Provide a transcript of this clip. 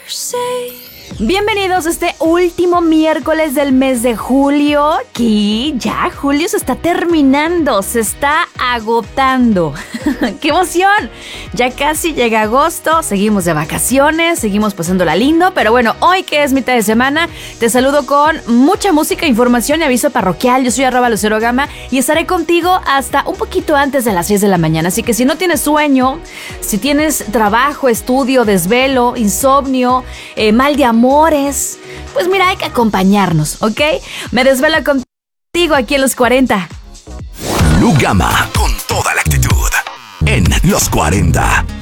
Bienvenidos a este último miércoles del mes de julio, que ya julio se está terminando, se está agotando. ¡Qué emoción! Ya casi llega agosto, seguimos de vacaciones, seguimos pasándola lindo, pero bueno, hoy que es mitad de semana, te saludo con mucha música, información y aviso parroquial. Yo soy @LuceroGama y estaré contigo hasta un poquito antes de las 6 de la mañana, así que si no tienes sueño, si tienes trabajo, estudio, desvelo, insomnio, mal de amores, pues mira, hay que acompañarnos, ¿ok? Me desvelo contigo aquí en Los 40. Lu Gama, con toda la actitud, en Los 40.